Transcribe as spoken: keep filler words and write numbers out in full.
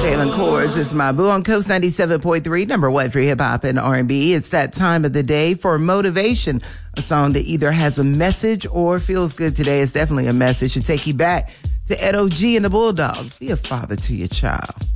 Jalen Chords is my boo on Coast ninety-seven point three, number one for hip hop and R and B. It's that time of the day for motivation, a song that either has a message or feels good today. It's definitely a message to take you back to Ed O G and the Bulldogs. Be a father to your child.